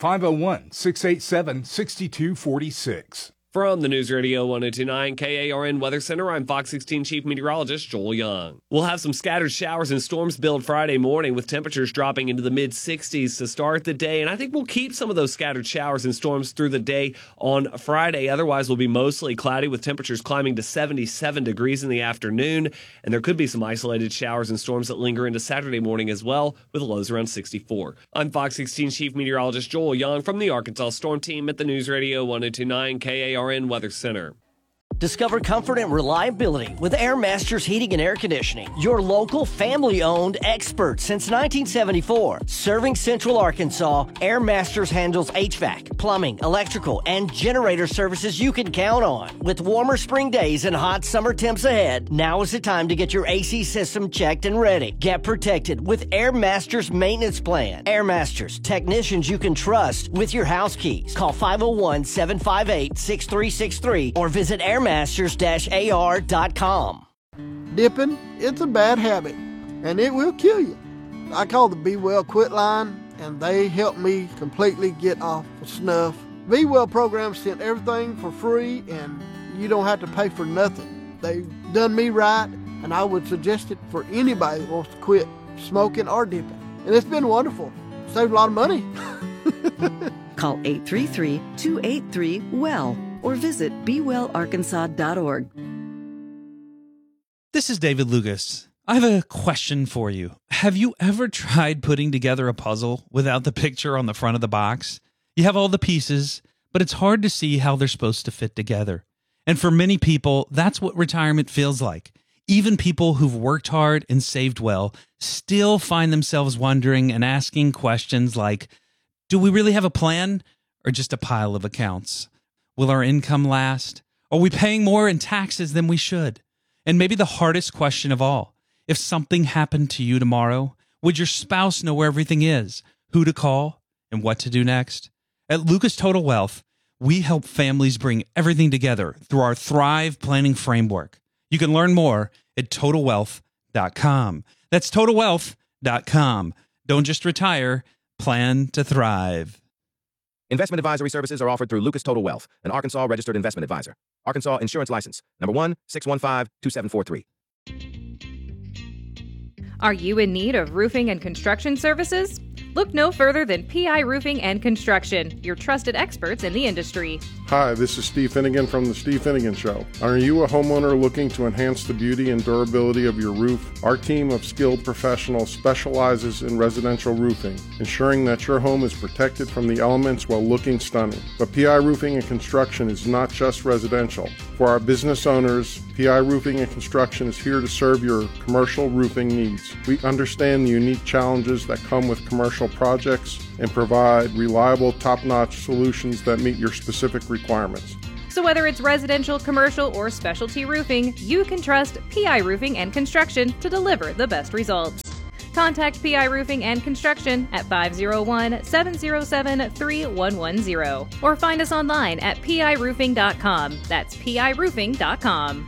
501-687-6246. From the News Radio 1029 KARN Weather Center, I'm Fox 16 Chief Meteorologist Joel Young. We'll have some scattered showers and storms build Friday morning with temperatures dropping into the mid-60s to start the day. And I think we'll keep some of those scattered showers and storms through the day on Friday. Otherwise, we'll be mostly cloudy with temperatures climbing to 77 degrees in the afternoon. And there could be some isolated showers and storms that linger into Saturday morning as well, with lows around 64. I'm Fox 16 Chief Meteorologist Joel Young from the Arkansas Storm Team at the News Radio 1029 KARN Weather Center. Discover comfort and reliability with Air Masters Heating and Air Conditioning. Your local, family-owned expert since 1974. Serving Central Arkansas, Air Masters handles HVAC, plumbing, electrical, and generator services you can count on. With warmer spring days and hot summer temps ahead, now is the time to get your AC system checked and ready. Get protected with Air Masters Maintenance Plan. Air Masters, technicians you can trust with your house keys. Call 501-758-6363 or visit airmasters-ar.com. Dipping, it's a bad habit, and it will kill you. I call the Be Well Quit line, and they help me completely get off the snuff. Be Well program sent everything for free, and you don't have to pay for nothing. They've done me right, and I would suggest it for anybody that wants to quit smoking or dipping. And it's been wonderful. Saved a lot of money. Call 833-283-WELL or visit BeWellArkansas.org. This is David Lucas. I have a question for you. Have you ever tried putting together a puzzle without the picture on the front of the box? You have all the pieces, but it's hard to see how they're supposed to fit together. And for many people, that's what retirement feels like. Even people who've worked hard and saved well still find themselves wondering and asking questions like, do we really have a plan or just a pile of accounts? Will our income last? Are we paying more in taxes than we should? And maybe the hardest question of all, if something happened to you tomorrow, would your spouse know where everything is, who to call, and what to do next? At Lucas Total Wealth, we help families bring everything together through our Thrive Planning Framework. You can learn more at TotalWealth.com. That's TotalWealth.com. Don't just retire, plan to thrive. Investment advisory services are offered through Lucas Total Wealth, an Arkansas registered investment advisor. Arkansas Insurance License, number 1-615-2743. Are you in need of roofing and construction services? Look no further than PI Roofing and Construction, your trusted experts in the industry. Hi, this is Steve Finnegan from The Steve Finnegan Show. Are you a homeowner looking to enhance the beauty and durability of your roof? Our team of skilled professionals specializes in residential roofing, ensuring that your home is protected from the elements while looking stunning. But PI Roofing and Construction is not just residential. For our business owners, PI Roofing and Construction is here to serve your commercial roofing needs. We understand the unique challenges that come with commercial projects and provide reliable, top-notch solutions that meet your specific requirements. So whether it's residential, commercial, or specialty roofing, you can trust PI Roofing and Construction to deliver the best results. Contact PI Roofing and Construction at 501-707-3110 or find us online at piroofing.com. That's piroofing.com.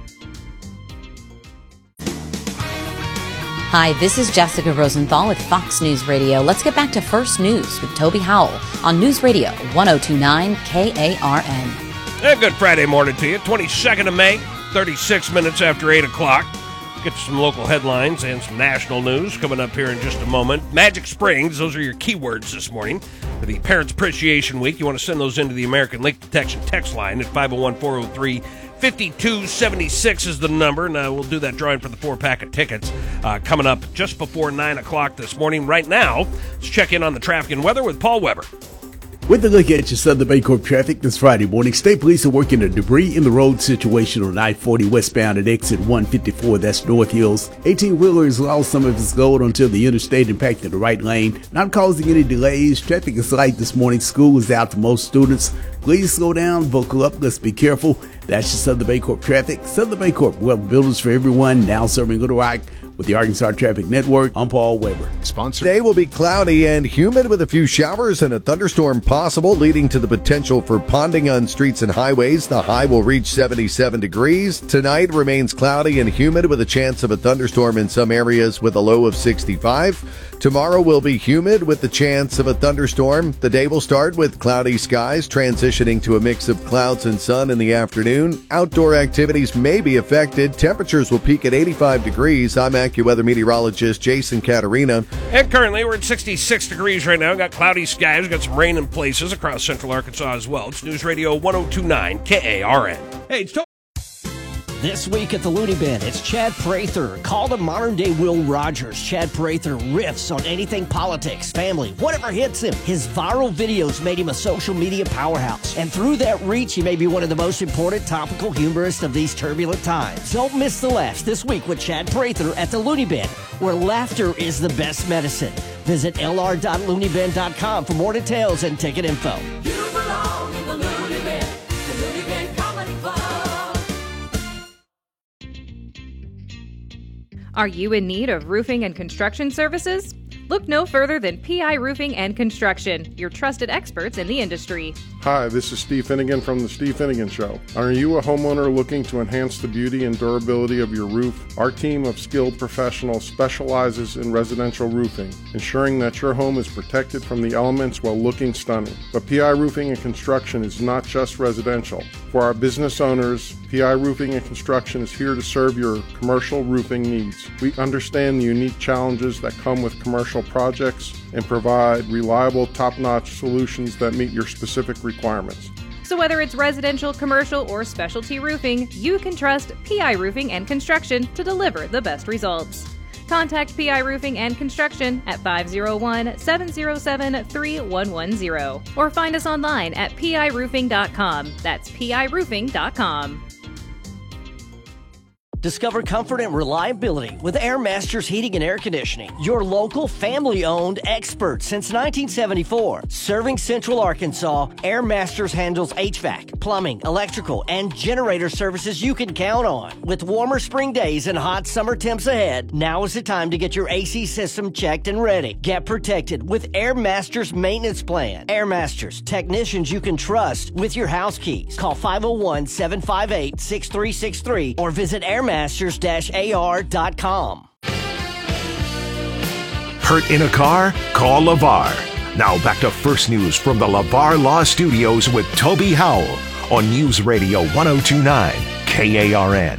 Hi, this is Jessica Rosenthal with Fox News Radio. Let's get back to First News with Toby Howell on News Radio 1029 KARN. And good Friday morning to you. 22nd of May, 36 minutes after 8 o'clock. Get to some local headlines and some national news coming up here in just a moment. Magic Springs, those are your keywords this morning for the Parents Appreciation Week. You want to send those into the American Leak Detection text line at 501-403-5276 is the number. And we'll do that drawing for the 4-pack of tickets coming up just before 9 o'clock this morning. Right now, let's check in on the traffic and weather with Paul Weber. With a look at your Southern Baycorp traffic this Friday morning, state police are working a debris in the road situation on I-40 westbound at exit 154, that's North Hills. 18-wheelers lost some of its load until the interstate impacted the right lane, not causing any delays. Traffic is light this morning. School is out for most students. Please slow down, buckle up, let's be careful. That's your Southern Baycorp traffic. Southern Baycorp, well, builders for everyone, now serving Little Rock. With the Arkansas Traffic Network, I'm Paul Weber. Sponsor. Today will be cloudy and humid with a few showers and a thunderstorm possible, leading to the potential for ponding on streets and highways. The high will reach 77 degrees. Tonight remains cloudy and humid with a chance of a thunderstorm in some areas with a low of 65. Tomorrow will be humid with the chance of a thunderstorm. The day will start with cloudy skies, transitioning to a mix of clouds and sun in the afternoon. Outdoor activities may be affected. Temperatures will peak at 85 degrees. I'm AccuWeather meteorologist Jason Caterina. And currently we're at 66 degrees right now. We've got cloudy skies. We've got some rain in places across central Arkansas as well. It's News Radio 1029 KARN. Hey, it's This week at the Looney Bin, it's Chad Prather. Call the modern-day Will Rogers. Chad Prather riffs on anything politics, family, whatever hits him. His viral videos made him a social media powerhouse. And through that reach, he may be one of the most important topical humorists of these turbulent times. Don't miss the laughs this week with Chad Prather at the Looney Bin, where laughter is the best medicine. Visit lr.looneybin.com for more details and ticket info. You belong in the Looney Bin, the Looney Bin Comedy Club. Are you in need of roofing and construction services? Look no further than PI Roofing and Construction, your trusted experts in the industry. Hi, this is Steve Finnegan from The Steve Finnegan Show. Are you a homeowner looking to enhance the beauty and durability of your roof? Our team of skilled professionals specializes in residential roofing, ensuring that your home is protected from the elements while looking stunning. But PI Roofing and Construction is not just residential. For our business owners, PI Roofing and Construction is here to serve your commercial roofing needs. We understand the unique challenges that come with commercial projects and provide reliable, top-notch solutions that meet your specific requirements. So whether it's residential, commercial, or specialty roofing, you can trust PI Roofing and Construction to deliver the best results. Contact PI Roofing and Construction at 501-707-3110 or find us online at piroofing.com. That's piroofing.com. Discover comfort and reliability with Air Masters Heating and Air Conditioning. Your local family-owned expert since 1974. Serving Central Arkansas, Air Masters handles HVAC, plumbing, electrical, and generator services you can count on. With warmer spring days and hot summer temps ahead, now is the time to get your AC system checked and ready. Get protected with Air Masters Maintenance Plan. Air Masters, technicians you can trust with your house keys. Call 501-758-6363 or visit airmasters-ar.com. Hurt in a car? Call LeVar. Now back to First News from the LeVar Law Studios with Toby Howell on News Radio 1029 KARN.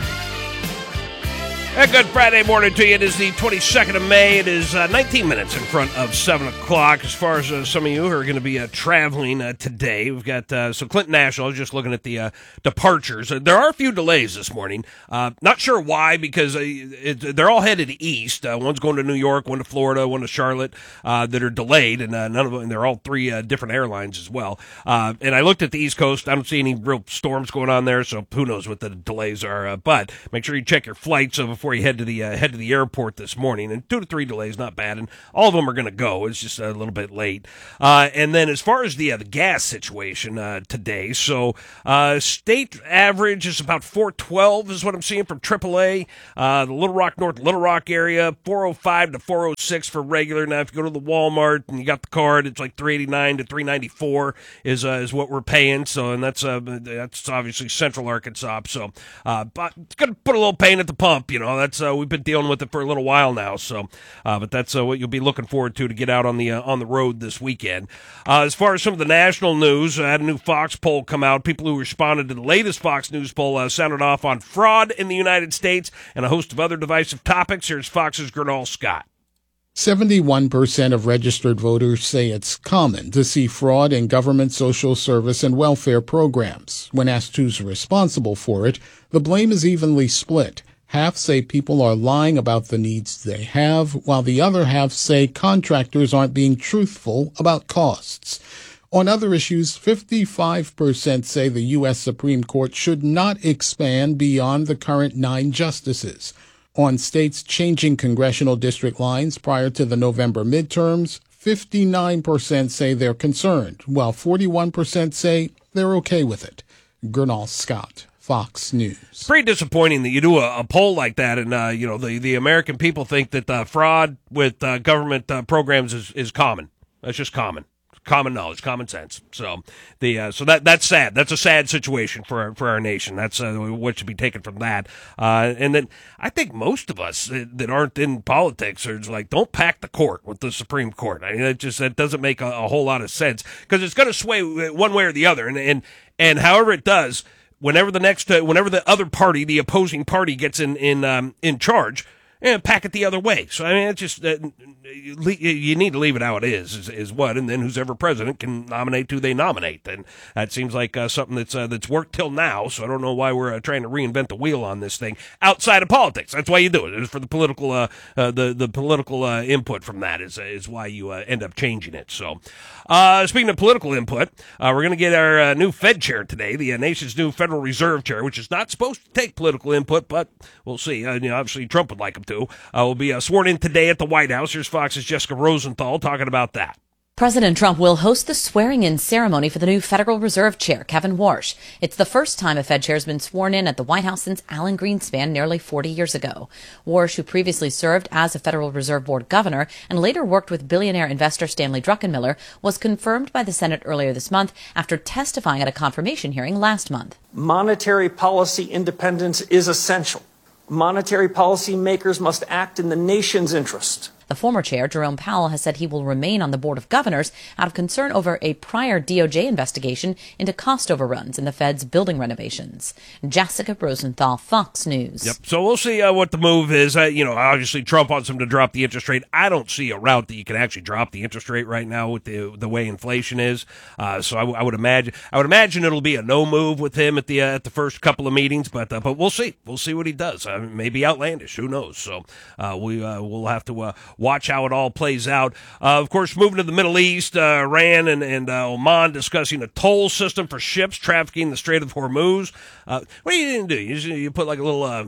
A good Friday morning to you. It is the 22nd of May. It is 19 minutes in front of 7 o'clock. As far as some of you who are going to be traveling today, we've got so Clinton National, just looking at the departures. There are a few delays this morning. Not sure why, because they're all headed east. One's going to New York, one to Florida, one to Charlotte that are delayed, and none of them. And they're all three different airlines as well. And I looked at the East Coast. I don't see any real storms going on there, so who knows what the delays are. But make sure you check your flights before you head to to the airport this morning, and 2 to 3 delays, not bad, and all of them are going to go. It's just a little bit late. And then as far as the gas situation today, so state average is about 412 is what I'm seeing from AAA. The Little Rock, North Little Rock area, 405 to 406 for regular. Now, if you go to the Walmart and you got the card, it's like 389 to 394 is what we're paying. So, and that's obviously Central Arkansas. So, but it's going to put a little pain at the pump. That's we've been dealing with it for a little while now. So, but that's what you'll be looking forward to get out on the road this weekend. As far as some of the national news, I had a new Fox poll come out. People who responded to the latest Fox News poll sounded off on fraud in the United States and a host of other divisive topics. Here's Fox's Gernal Scott. 71% of registered voters say it's common to see fraud in government social service and welfare programs. When asked who's responsible for it, the blame is evenly split. Half say people are lying about the needs they have, while the other half say contractors aren't being truthful about costs. On other issues, 55% say the U.S. Supreme Court should not expand beyond the current 9 justices. On states changing congressional district lines prior to the November midterms, 59% say they're concerned, while 41% say they're okay with it. Gernal Scott, Fox News. It's pretty disappointing that you do a poll like that, and the American people think that fraud with government programs is common. That's just common knowledge, common sense. So that's sad. That's a sad situation for our nation. That's what should be taken from that. And then I think most of us that aren't in politics are just like, don't pack the court with the Supreme Court. I mean, that doesn't make a whole lot of sense, because it's going to sway one way or the other, and however it does, whenever the other party, the opposing party, gets in charge, pack it the other way. So I mean, it's just you need to leave it how it is what, and then who's ever president can nominate who they nominate, and that seems like something that's worked till now. So I don't know why we're trying to reinvent the wheel on this thing outside of politics. That's why you do it. It's for the political the political input from that is why you end up changing it. So speaking of political input, we're going to get our new Fed chair today, the nation's new Federal Reserve chair, which is not supposed to take political input, but we'll see. Obviously Trump would like him to. Will be sworn in today at the White House. Here's Fox's Jessica Rosenthal talking about that. President Trump will host the swearing-in ceremony for the new Federal Reserve Chair, Kevin Warsh. It's the first time a Fed chair has been sworn in at the White House since Alan Greenspan nearly 40 years ago. Warsh, who previously served as a Federal Reserve Board governor and later worked with billionaire investor Stanley Druckenmiller, was confirmed by the Senate earlier this month after testifying at a confirmation hearing last month. Monetary policy independence is essential. Monetary policy makers must act in the nation's interest. The former chair, Jerome Powell, has said he will remain on the Board of Governors out of concern over a prior DOJ investigation into cost overruns in the Fed's building renovations. Jessica Rosenthal, Fox News. Yep. So we'll see what the move is. Obviously Trump wants him to drop the interest rate. I don't see a route that you can actually drop the interest rate right now with the way inflation is. So I would imagine it'll be a no move with him at the first couple of meetings. But we'll see. We'll see what he does. Maybe outlandish. Who knows? So we'll have to watch how it all plays out. Of course, moving to the Middle East, Iran and Oman discussing a toll system for ships trafficking the Strait of Hormuz. What are you going to do? You put like a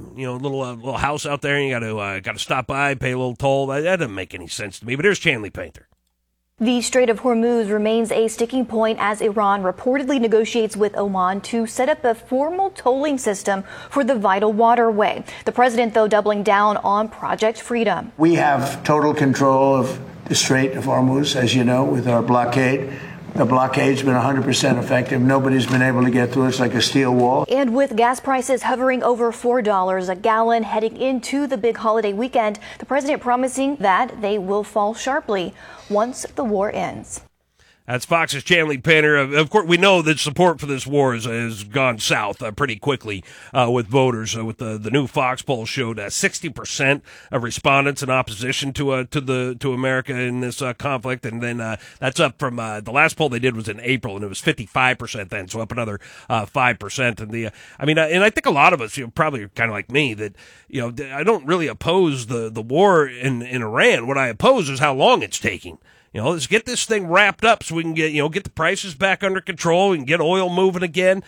little house out there, and you got to stop by, pay a little toll. That doesn't make any sense to me. But here's Chanley Painter. The Strait of Hormuz remains a sticking point as Iran reportedly negotiates with Oman to set up a formal tolling system for the vital waterway. The president, though, doubling down on Project Freedom. We have total control of the Strait of Hormuz, as you know, with our blockade. The blockade's been 100% effective. Nobody's been able to get through. It's like a steel wall. And with gas prices hovering over $4 a gallon heading into the big holiday weekend, the president promising that they will fall sharply once the war ends. That's Fox's Chanley Painter. Of course, we know that support for this war has gone south pretty quickly with voters. With the new Fox poll showed 60% of respondents in opposition to America in this conflict, and then that's up from the last poll they did was in April, and it was 55% then, so up another 5%. And and I think a lot of us, probably kind of like me, that I don't really oppose the war in Iran. What I oppose is how long it's taking. let's get this thing wrapped up so we can get the prices back under control and get oil moving again.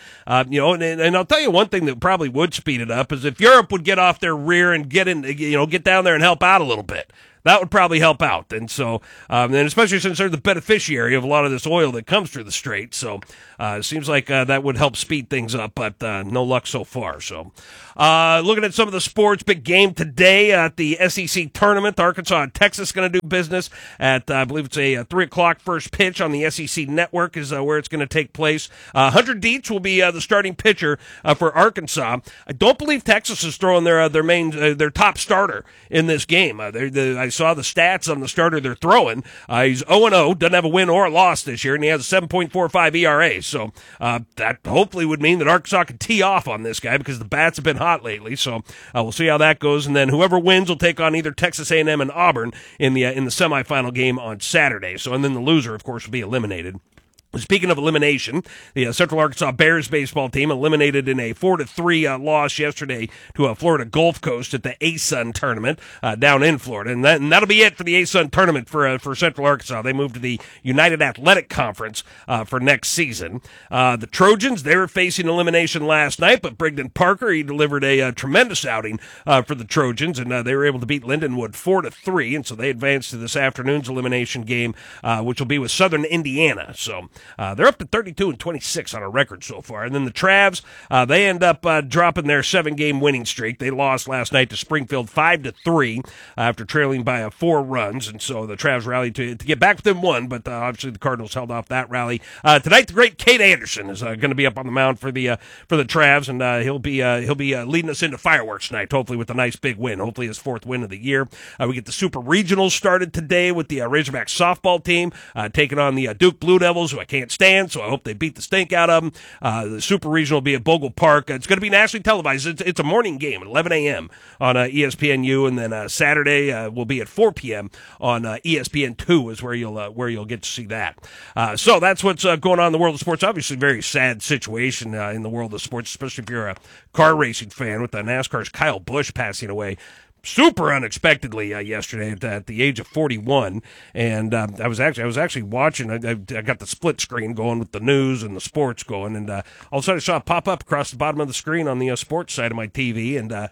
And I'll tell you one thing that probably would speed it up is if Europe would get off their rear and get down there and help out a little bit. That would probably help out. And so, and especially since they're the beneficiary of a lot of this oil that comes through the strait. So, it seems like that would help speed things up, but no luck so far. So, looking at some of the sports, big game today at the SEC tournament. Arkansas and Texas going to do business at, I believe it's a 3 o'clock first pitch on the SEC network is where it's going to take place. Hunter Dietz will be the starting pitcher for Arkansas. I don't believe Texas is throwing their top starter in this game. I saw the stats on the starter they're throwing. He's 0-0, doesn't have a win or a loss this year, and he has a 7.45 ERA. So that hopefully would mean that Arkansas can tee off on this guy because the bats have been hot lately. So we'll see how that goes, and then whoever wins will take on either Texas A&M and Auburn in the semifinal game on Saturday. So, and then the loser, of course, will be eliminated. Speaking of elimination, the Central Arkansas Bears baseball team eliminated in a 4-3 loss yesterday to Florida Gulf Coast at the ASUN tournament down in Florida, and that'll be it for the ASUN tournament for Central Arkansas. They moved to the United Athletic Conference for next season. The Trojans, they were facing elimination last night, but Brigden Parker, he delivered a tremendous outing for the Trojans, and they were able to beat Lindenwood 4-3, and so they advanced to this afternoon's elimination game, which will be with Southern Indiana. So. They're up to 32-26 on a record so far. And then the Travs, they end up dropping their 7-game winning streak. They lost last night to Springfield 5-3 after trailing by 4 runs. And so the Travs rallied to get back within 1, but obviously the Cardinals held off that rally. Tonight, the great Cade Anderson is going to be up on the mound for the Travs, and he'll be leading us into fireworks tonight, hopefully with a nice big win, hopefully his 4th win of the year. We get the Super Regionals started today with the Razorback softball team taking on the Duke Blue Devils, who I can't stand, so I hope they beat the stink out of them. The Super Regional will be at Bogle Park. It's going to be nationally televised. It's a morning game at 11 a.m. on ESPNU, and then Saturday will be at 4 p.m. on ESPN2 is where you'll get to see that. So that's what's going on in the world of sports. Obviously, a very sad situation in the world of sports, especially if you're a car racing fan, with the NASCAR's Kyle Busch passing away super unexpectedly yesterday at the age of 41, and I was actually watching. I got the split screen going with the news and the sports going, and all of a sudden I saw it pop up across the bottom of the screen on the sports side of my TV, and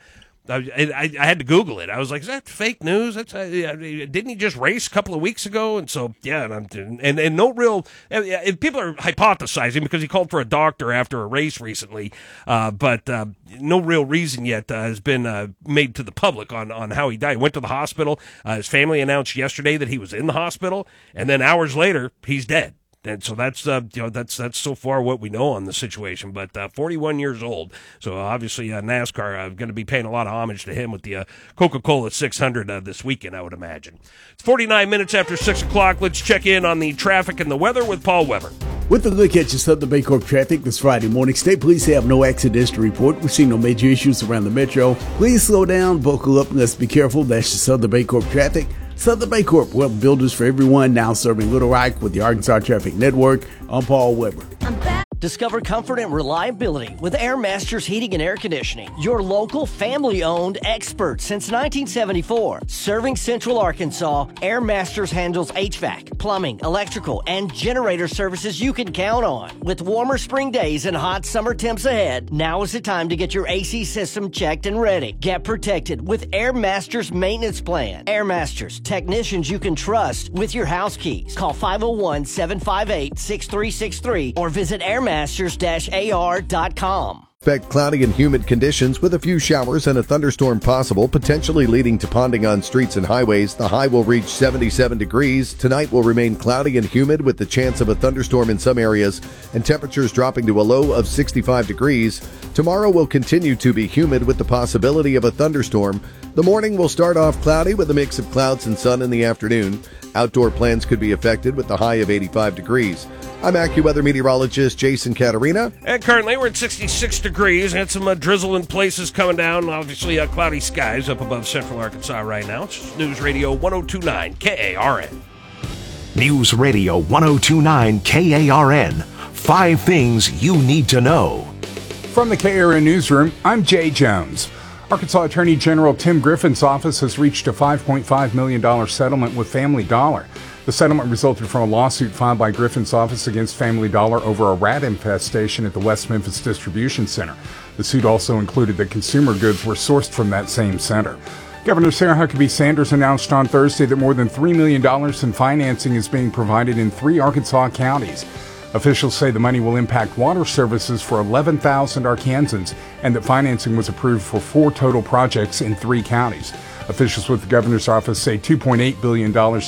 I had to Google it. I was like, is that fake news? Didn't he just race a couple of weeks ago? And so, yeah, and no real, people are hypothesizing because he called for a doctor after a race recently, but no real reason yet has been made to the public on how he died. He went to the hospital. His family announced yesterday that he was in the hospital, and then hours later, he's dead. And so that's so far what we know on the situation. But 41 years old, so obviously NASCAR going to be paying a lot of homage to him with the Coca-Cola 600 this weekend, I would imagine. It's 49 minutes after 6 o'clock. Let's check in on the traffic and the weather with Paul Weber. With a look at your Southern Baycorp traffic this Friday morning, State Police have no accidents to report. We're seeing no major issues around the metro. Please slow down, buckle up, and let's be careful. That's your Southern Baycorp traffic. Southern Baycorp, well, builders for everyone, now serving Little Rock with the Arkansas Traffic Network. I'm Paul Weber. Discover comfort and reliability with Air Masters Heating and Air Conditioning. Your local, family-owned expert since 1974. Serving Central Arkansas, Air Masters handles HVAC, plumbing, electrical, and generator services you can count on. With warmer spring days and hot summer temps ahead, now is the time to get your AC system checked and ready. Get protected with Air Masters Maintenance Plan. Air Masters, technicians you can trust with your house keys. Call 501-758-6363 or visit airmasters-ar.com. Expect cloudy and humid conditions with a few showers and a thunderstorm possible, potentially leading to ponding on streets and highways. The high will reach 77 degrees. Tonight will remain cloudy and humid with the chance of a thunderstorm in some areas and temperatures dropping to a low of 65 degrees. Tomorrow will continue to be humid with the possibility of a thunderstorm. The morning will start off cloudy with a mix of clouds and sun in the afternoon. Outdoor plans could be affected with the high of 85 degrees. I'm AccuWeather meteorologist Jason Caterina. And currently we're at 66 degrees. Had some drizzle in places coming down. Obviously, cloudy skies up above Central Arkansas right now. It's News Radio 102.9 KARN. News Radio 102.9 KARN. 5 things you need to know. From the KARN Newsroom, I'm Jay Jones. Arkansas Attorney General Tim Griffin's office has reached a $5.5 million settlement with Family Dollar. The settlement resulted from a lawsuit filed by Griffin's office against Family Dollar over a rat infestation at the West Memphis Distribution Center. The suit also included that consumer goods were sourced from that same center. Governor Sarah Huckabee Sanders announced on Thursday that more than $3 million in financing is being provided in 3 Arkansas counties. Officials say the money will impact water services for 11,000 Arkansans and that financing was approved for 4 total projects in 3 counties. Officials with the governor's office say $2.8 billion